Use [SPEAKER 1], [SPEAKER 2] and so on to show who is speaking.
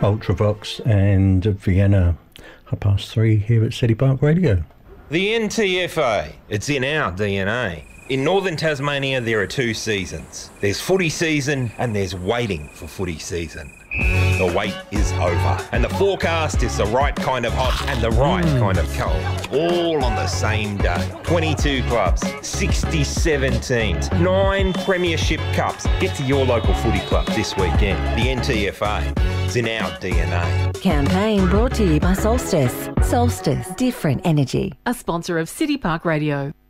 [SPEAKER 1] Ultravox and Vienna. 3:30 here at City Park Radio.
[SPEAKER 2] The NTFA, it's in our DNA. In northern Tasmania, there are two seasons. There's footy season and there's waiting for footy season. The wait is over and the forecast is the right kind of hot and the right kind of cold. All on the same day. 22 clubs, 67 teams, 9 premiership cups. Get to your local footy club this weekend. The NTFA, it's in our DNA.
[SPEAKER 3] Campaign brought to you by Solstice. Solstice, different energy.
[SPEAKER 4] A sponsor of City Park Radio.